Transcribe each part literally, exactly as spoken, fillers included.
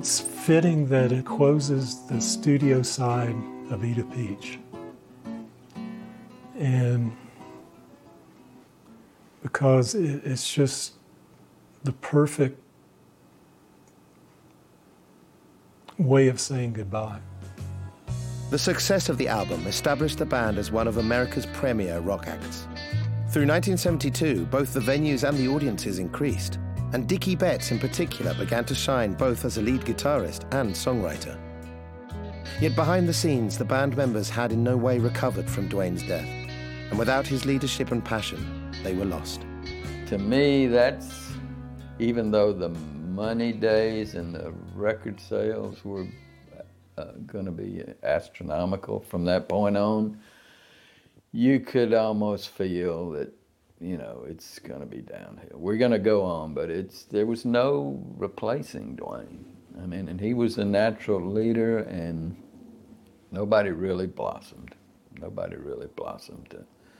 it's fitting that it closes the studio side of Eat a Peach. And because it, it's just the perfect way of saying goodbye. The success of the album established the band as one of America's premier rock acts. Through nineteen seventy-two, both the venues and the audiences increased, and Dickie Betts in particular began to shine both as a lead guitarist and songwriter. Yet behind the scenes, the band members had in no way recovered from Duane's death, and without his leadership and passion, they were lost. To me, that's, even though the money days and the record sales were uh, going to be astronomical from that point on, you could almost feel that, you know, it's going to be downhill. We're going to go on, but it's there was no replacing Duane. I mean, and he was a natural leader, and nobody really blossomed. Nobody really blossomed.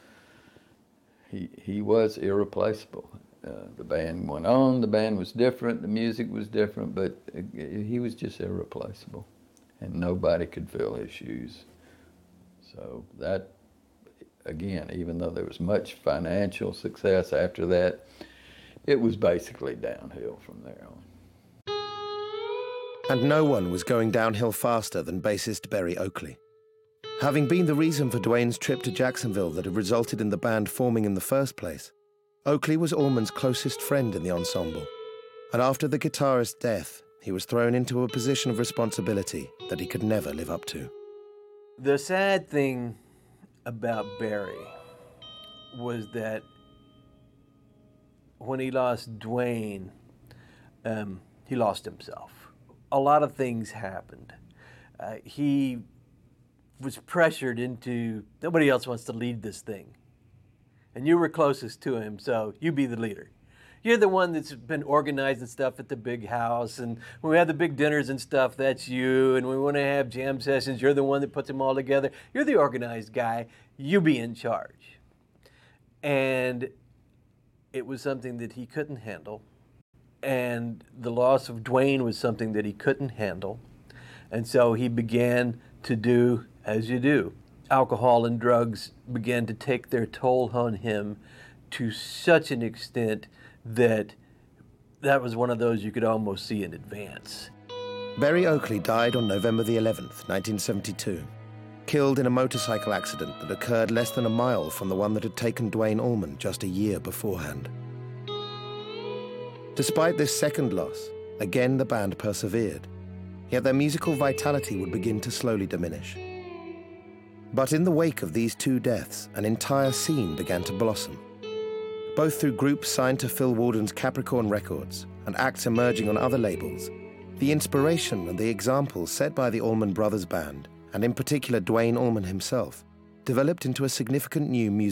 He he was irreplaceable. Uh, the band went on, the band was different, the music was different, but he was just irreplaceable, and nobody could fill his shoes. So that, again, even though there was much financial success after that, it was basically downhill from there on. And no one was going downhill faster than bassist Berry Oakley. Having been the reason for Duane's trip to Jacksonville that had resulted in the band forming in the first place, Oakley was Allman's closest friend in the ensemble, and after the guitarist's death, he was thrown into a position of responsibility that he could never live up to. The sad thing about Berry was that when he lost Duane, um, he lost himself. A lot of things happened. Uh, he was pressured into, nobody else wants to lead this thing. And you were closest to him, so you be the leader. You're the one that's been organizing stuff at the big house, and when we have the big dinners and stuff, that's you, and we want to have jam sessions, you're the one that puts them all together. You're the organized guy, you be in charge. And it was something that he couldn't handle, and the loss of Duane was something that he couldn't handle, and so he began to do as you do. Alcohol and drugs began to take their toll on him to such an extent that that was one of those you could almost see in advance. Berry Oakley died on November the eleventh, nineteen seventy-two, killed in a motorcycle accident that occurred less than a mile from the one that had taken Duane Allman just a year beforehand. Despite this second loss, again the band persevered, yet their musical vitality would begin to slowly diminish. But in the wake of these two deaths, an entire scene began to blossom. Both through groups signed to Phil Walden's Capricorn Records and acts emerging on other labels, the inspiration and the examples set by the Allman Brothers Band, and in particular Duane Allman himself, developed into a significant new music